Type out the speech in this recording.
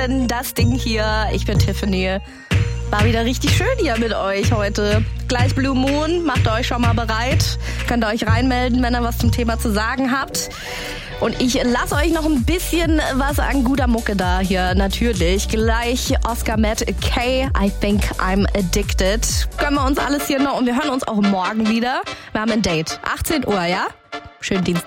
Morgen, das Ding hier. Ich bin Tiffany. War wieder richtig schön hier mit euch heute. Gleich Blue Moon, macht euch schon mal bereit. Könnt ihr euch reinmelden, wenn ihr was zum Thema zu sagen habt. Und ich lasse euch noch ein bisschen was an guter Mucke da hier, natürlich. Gleich Oscar Matt K, I Think I'm Addicted. Gönnen wir uns alles hier noch und wir hören uns auch morgen wieder. Wir haben ein Date, 18 Uhr, ja? Schönen Dienstag.